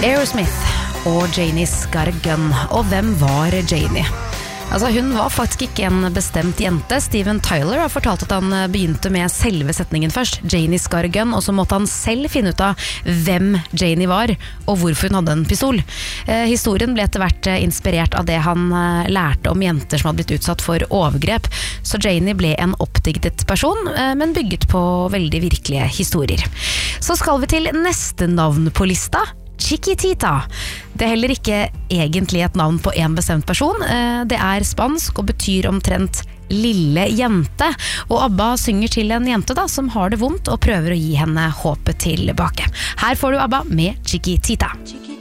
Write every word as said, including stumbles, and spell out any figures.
Aerosmith og Janie's Got a Gun. Og hvem var Janie? Altså, hun var faktisk ikke en bestemt jente. Steven Tyler har fortalt at han begynte med selve setningen først, Janie's Got a Gun, og så måtte han selv finne ut av hvem Janie var, og hvorfor hun hadde en pistol. Eh, historien ble etter hvert inspirert av det han eh, lærte om jenter som hadde blitt utsatt for overgrep. Så Janie ble en oppdigtet person, eh, men bygget på veldig virkelige historier. Så skal vi til neste navn på lista. Chiquitita. Det er heller ikke egentlig et navn på en bestemt person. Det er spansk og betyr omtrent lille jente. Og ABBA synger til en jente da, som har det vondt og prøver å gi henne håpet tilbake. Her får du ABBA med Chiquitita.